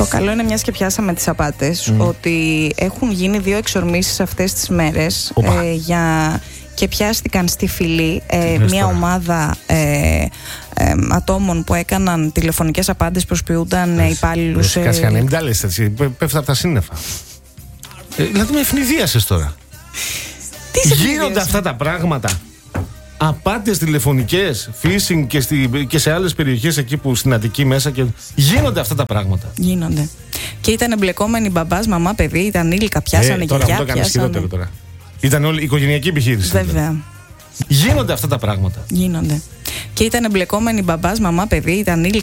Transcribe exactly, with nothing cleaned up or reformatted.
Το καλό είναι, μιας και πιάσαμε τις απάτες, Mm. ότι έχουν γίνει δύο εξορμήσεις αυτές τις μέρες ε, για... και πιάστηκαν στη φυλή ε, μια τώρα. ομάδα ε, ε, ατόμων που έκαναν τηλεφωνικές απάντες, προσποιούνταν ε, υπάλληλους. Ε, Κάσια, μην τα λες έτσι, πέφτει από τα σύννεφα. Ε, δηλαδή με ευνηδίασες τώρα. Τι σε Γίνονται ευνηδίασα? αυτά τα πράγματα. Απάτες τηλεφωνικές, phishing και, στη, και σε άλλες περιοχές εκεί που στην Αττική μέσα και γίνονται αυτά τα πράγματα. Γίνονται. Και ήταν εμπλεκόμενοι μπαμπάς, μαμά, παιδί, ήταν ήλικα, πιάσανε ε, τώρα γιαγιά, μου το έκανες πιάσανε. χειρότερο τώρα. Ήταν όλη η οικογενειακή επιχείρηση. Βέβαια. Γίνονται αυτά τα πράγματα. Γίνονται. Και ήταν εμπλεκόμενοι μπαμπάς, μαμά, παιδί, ήταν ήλικα.